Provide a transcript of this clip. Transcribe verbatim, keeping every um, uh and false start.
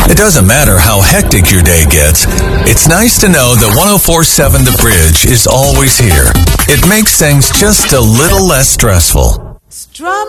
It doesn't matter how hectic your day gets. It's nice to know that one oh four point seven The Bridge is always here. It makes things just a little less stressful. Strum